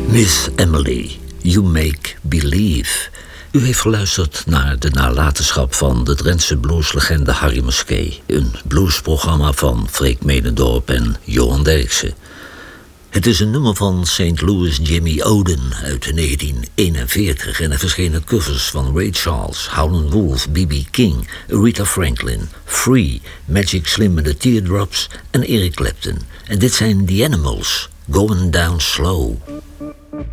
Miss Emily, You Make Believe. U heeft geluisterd naar de nalatenschap van de Drentse blueslegende Harry Musquet. Een bluesprogramma van Freek Medendorp en Johan Derksen. Het is een nummer van St. Louis Jimmy Oden uit 1941... en er verschenen covers van Ray Charles, Howlin' Wolf, B.B. King, Aretha Franklin, Free, Magic Slim and the Teardrops en Eric Clapton. En dit zijn The Animals, Going Down Slow.